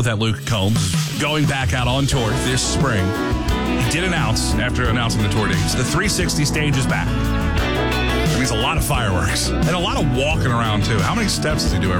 that Luke Combs is going back out on tour this spring. He did announce, after announcing the tour dates, the 360 stage is back. That means a lot of fireworks and a lot of walking around, too. How many steps does he do every